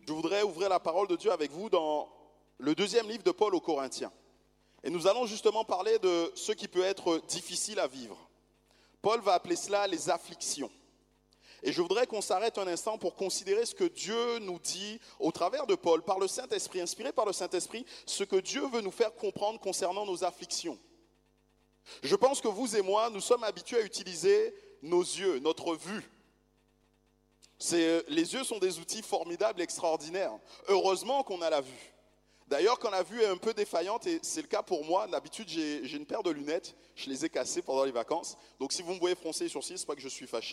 Je voudrais ouvrir la parole de Dieu avec vous dans le deuxième livre de Paul aux Corinthiens. Et nous allons justement parler de ce qui peut être difficile à vivre. Paul va appeler cela les afflictions. Et je voudrais qu'on s'arrête un instant pour considérer ce que Dieu nous dit au travers de Paul, par le Saint-Esprit, inspiré par le Saint-Esprit, ce que Dieu veut nous faire comprendre concernant nos afflictions. Je pense que vous et moi, nous sommes habitués à utiliser nos yeux, notre vue. Les yeux sont des outils formidables, extraordinaires. Heureusement qu'on a la vue. D'ailleurs, quand la vue est un peu défaillante, et c'est le cas pour moi, d'habitude j'ai une paire de lunettes, je les ai cassées pendant les vacances. Donc si vous me voyez froncer les sourcils, c'est pas que je suis fâché.